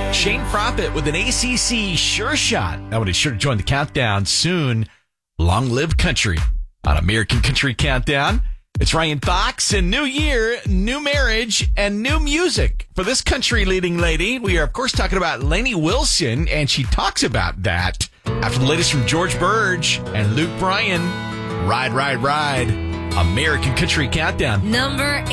Shane Prophet with an ACC sure shot. That one is sure to join the countdown soon. Long live country on American Country Countdown. It's Ryan Fox, and new year, new marriage, and new music for this country leading lady. We are, of course, talking about Lainey Wilson, and she talks about that after the latest from George Burge and Luke Bryan. Ride, ride, ride. American Country Countdown. Number